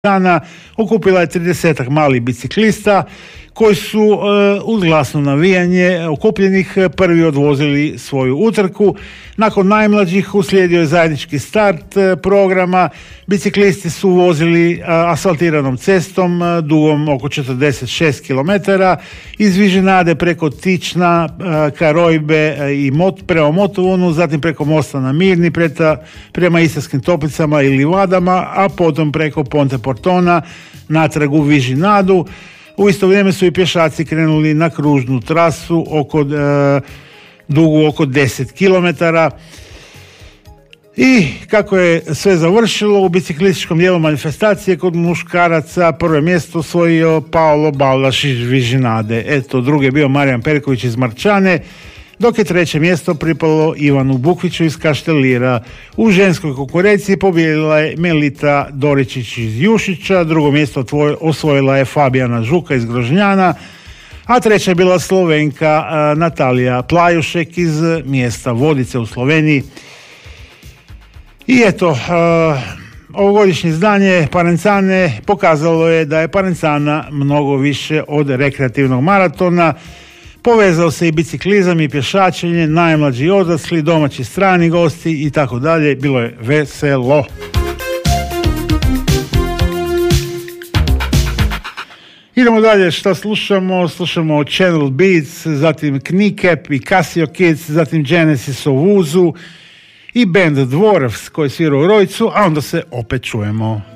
dana okupila je 30 malih biciklista koji su uz glasno navijanje okupljenih prvi odvozili svoju utrku. Nakon najmlađih uslijedio je zajednički start programa. Biciklisti su vozili asfaltiranom cestom dugom oko 46 km iz Vižinade preko Tična, Karojbe i prema Motovunu, zatim preko mosta na Mirni prema Istarskim Toplicama i Livadama, a potom preko Ponte Portona natrag u Vižinadu. U isto vrijeme su i pješaci krenuli na kružnu trasu dugu oko 10 km. I kako je sve završilo, u biciklističkom dijelu manifestacije kod muškaraca prvo mjesto osvojio Paolo Baldaš iz Vižinade. Eto, drugi je bio Marijan Perković iz Marčane, dok je treće mjesto pripalo Ivanu Bukviću iz Kaštelira. U ženskoj konkurenciji pobijedila je Melita Doričić iz Jušića, drugo mjesto osvojila je Fabijana Žuka iz Grožnjana, a treća je bila Slovenka Natalija Plajušek iz mjesta Vodice u Sloveniji. I eto, ovogodišnje izdanje Parencane pokazalo je da je Parencana mnogo više od rekreativnog maratona. Povezao se i biciklizam i pješačenje, najmlađi i odrasli, domaći, strani gosti i tako dalje. Bilo je veselo. Idemo dalje, šta slušamo? Slušamo Channel Beats, zatim Kneecap i Casio Kids, zatim Genesis of Uzu i band Dwarfs koji svira u Rojcu, a onda se opet čujemo.